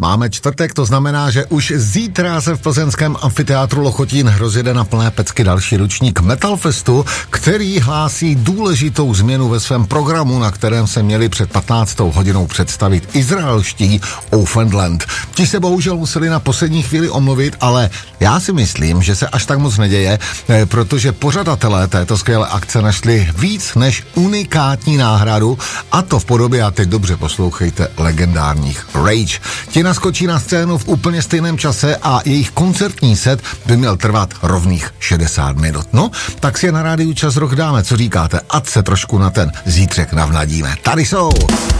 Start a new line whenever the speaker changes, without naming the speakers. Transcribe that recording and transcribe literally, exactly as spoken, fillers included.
Máme čtvrtek, to znamená, že už zítra se v plzeňském amfiteátru Lochotín rozjede na plné pecky další ročník Metalfestu, který hlásí důležitou změnu ve svém programu, na kterém se měli před patnáctou hodinou představit izraelští Offendland. Ti se bohužel museli na poslední chvíli omluvit, ale já si myslím, že se až tak moc neděje, protože pořadatelé této skvělé akce našli víc než unikátní náhradu, a to v podobě, a teď dobře poslouchejte, legendárních Rage. Ti naskočí na scénu v úplně stejném čase a jejich koncertní set by měl trvat rovných šedesát minut. No, tak si je na rádiu Čas Rock dáme, co říkáte? Ať se trošku na ten zítřek navnadíme. Tady jsou!